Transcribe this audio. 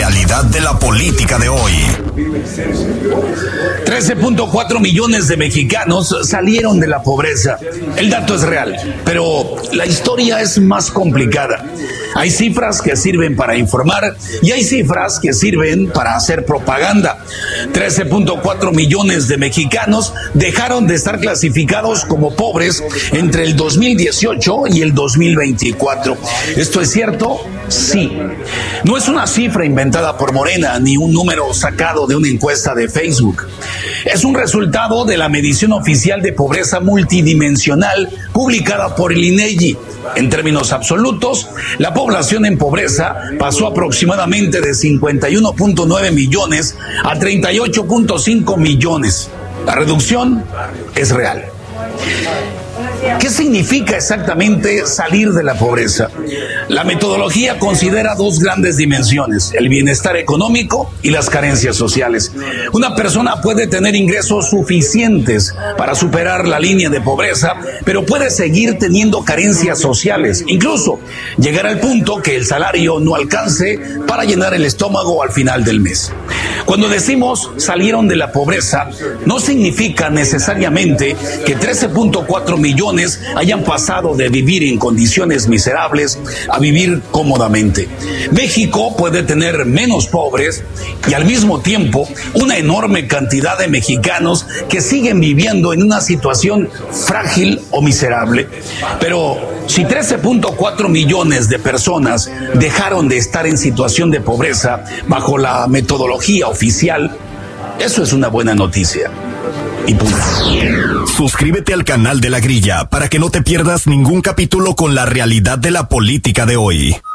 realidad de la política de hoy. 13.4 millones de mexicanos salieron de la pobreza. El dato es real, pero la historia es más complicada. Hay cifras que sirven para informar y hay cifras que sirven para hacer propaganda. 13.4 millones de mexicanos dejaron de estar clasificados como pobres entre el 2018 y el 2024. ¿Esto es cierto? Sí. No es una cifra inventada por Morena ni un número sacado de una encuesta de Facebook. Es un resultado de la medición oficial de pobreza multidimensional publicada por el INEGI. En términos absolutos, la población en pobreza pasó aproximadamente de 51.9 millones a 38.5 millones. La reducción es real. ¿Qué significa exactamente salir de la pobreza? La metodología considera dos grandes dimensiones: el bienestar económico y las carencias sociales. Una persona puede tener ingresos suficientes para superar la línea de pobreza, pero puede seguir teniendo carencias sociales, incluso llegar al punto que el salario no alcance para llenar el estómago al final del mes. Cuando decimos salieron de la pobreza, no significa necesariamente que 13.4 millones hayan pasado de vivir en condiciones miserables a vivir cómodamente. México puede tener menos pobres y al mismo tiempo una enorme cantidad de mexicanos que siguen viviendo en una situación frágil o miserable. Pero si 13.4 millones de personas dejaron de estar en situación de pobreza bajo la metodología oficial, eso es una buena noticia. Y punto. Suscríbete al canal de La Grilla para que no te pierdas ningún capítulo con la realidad de la política de hoy.